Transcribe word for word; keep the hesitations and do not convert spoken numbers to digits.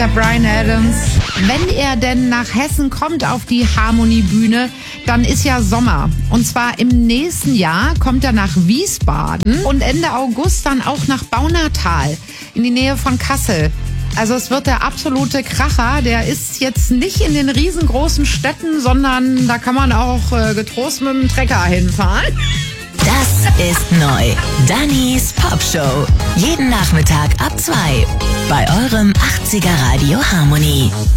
der Bryan Adams. Wenn er denn nach Hessen kommt auf die Harmoniebühne, dann ist ja Sommer. Und zwar im nächsten Jahr kommt er nach Wiesbaden und Ende August dann auch nach Baunatal in die Nähe von Kassel. Also es wird der absolute Kracher. Der ist jetzt nicht in den riesengroßen Städten, sondern da kann man auch äh, getrost mit dem Trecker hinfahren. Das ist neu. Dannys Popshow. Jeden Nachmittag ab zwei. Bei eurem achtziger Radio Harmony.